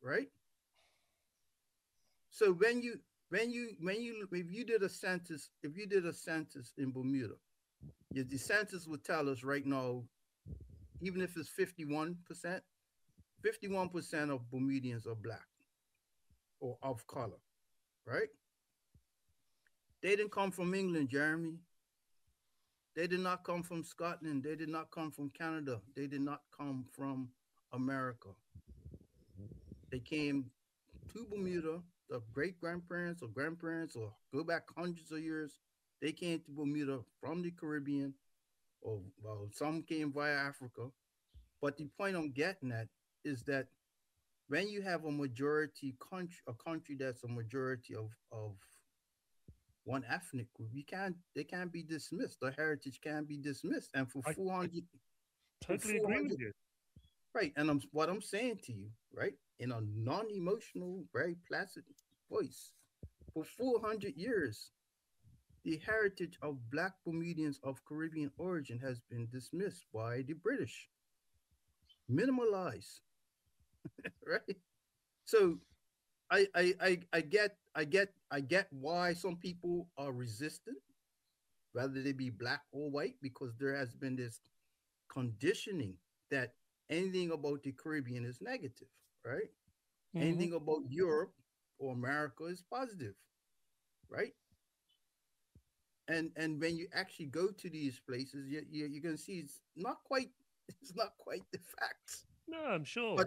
right? So if you did a census, in Bermuda, the census would tell us right now, even if it's 51%, 51% of Bermudians are black or of color, right? They didn't come from England, Jeremy. They did not come from Scotland. They did not come from Canada. They did not come from America. They came to Bermuda, the great grandparents or grandparents, or go back hundreds of years. They came to Bermuda from the Caribbean, or well, some came via Africa. But the point I'm getting at is that when you have a majority country, a country that's a majority of one ethnic group, they can't be dismissed. The heritage can't be dismissed. And I for totally agree with 400, you. right? And what I'm saying to you, right, in a non-emotional, very placid voice, for 400 years, the heritage of Black Bermudians of Caribbean origin has been dismissed by the British, minimalized, right? So I get why some people are resistant, whether they be black or white, because there has been this conditioning that anything about the Caribbean is negative, right? Hmm. Anything about Europe or America is positive, right? And when you actually go to these places, you're gonna see it's not quite it's not quite the facts. No, I'm sure. But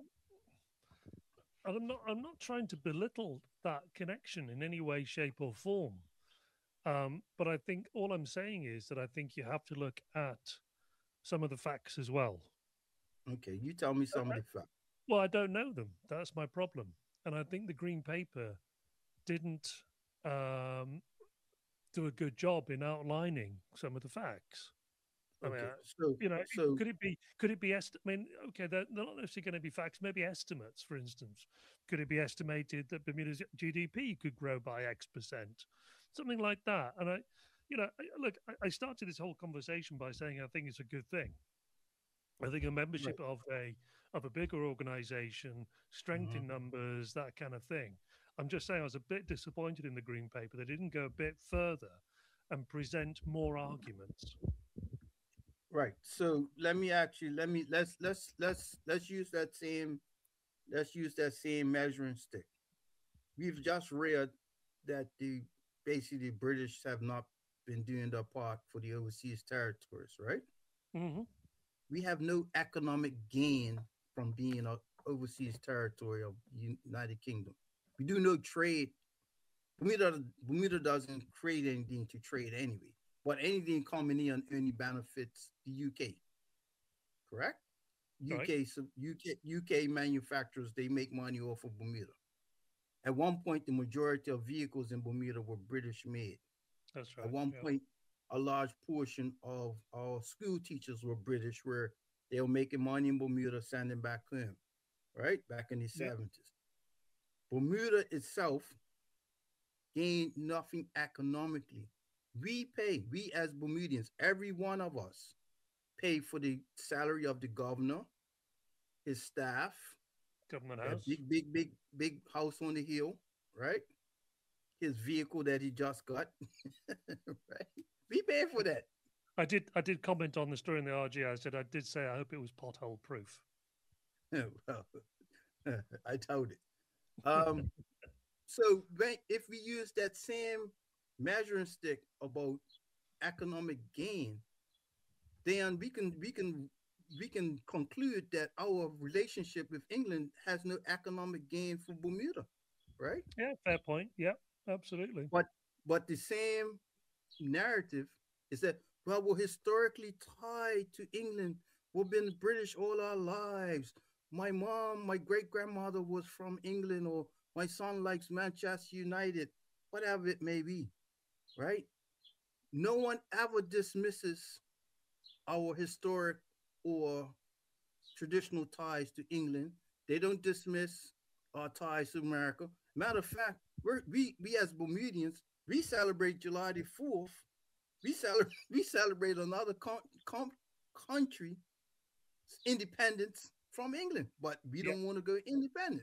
And I'm not trying to belittle that connection in any way, shape, or form. But I think all I'm saying is that I think you have to look at some of the facts as well. okay, you tell me some of the facts. Well, I don't know them. That's my problem. And I think the green paper didn't um, do a good job in outlining some of the facts. I mean, Okay, so could it be I mean, okay, they're not necessarily going to be facts. Maybe estimates, for instance, could it be estimated that Bermuda's GDP could grow by X percent, something like that? And look, I started this whole conversation by saying I think it's a good thing. I think a right. membership of a bigger organization, strength in Mhm. numbers, that kind of thing. I'm just saying I was a bit disappointed in the green paper. They didn't go a bit further and present more arguments. Right. So let's use that same measuring stick. We've just read that the basically the British have not been doing their part for the overseas territories, right? Hmm. We have no economic gain from being an overseas territory of United Kingdom. We do no trade. Bermuda doesn't create anything to trade anyway. But anything coming in only benefits the UK, correct? Right. UK manufacturers, they make money off of Bermuda. At one point, the majority of vehicles in Bermuda were British made. That's At right. one Yeah. point, a large portion of our school teachers were British, where they were making money in Bermuda, sending back home, right? Back in the Yeah. 70s. Bermuda itself gained nothing economically. We as Bermudians, every one of us, pay for the salary of the governor, his staff, Government that House. big house on the hill, right? His vehicle that he just got, right? We pay for that. I did comment on the story in the RG. I said I did say I hope it was pothole proof. Well, I told it. Um, so if we use that same measuring stick about economic gain, then we can conclude that our relationship with England has no economic gain for Bermuda, right? Yeah, fair point. Yeah, absolutely. But the same narrative is that, well, we're historically tied to England. We've been British all our lives. My mom, my great grandmother was from England, or my son likes Manchester United, whatever it may be, right? No one ever dismisses our historic or traditional ties to England. They don't dismiss our ties to America. Matter of fact, we as Bermudians, we celebrate July the 4th. We celebrate another country independence from England, but we Yeah. don't want to go independent.